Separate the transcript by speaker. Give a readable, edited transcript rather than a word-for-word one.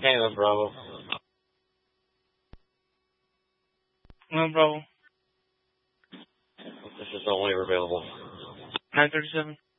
Speaker 1: Hang on, Bravo.
Speaker 2: No, Bravo.
Speaker 1: This is only available.
Speaker 2: 937.